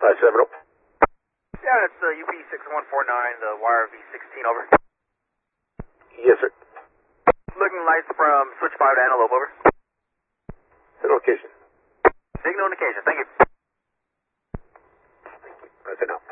7-0. Yeah, it's UP6149, the wire V16, over. Yes, sir. Looking lights from switch 5 to Antelope, over. Signal location. Signal indication, thank you. That's it now.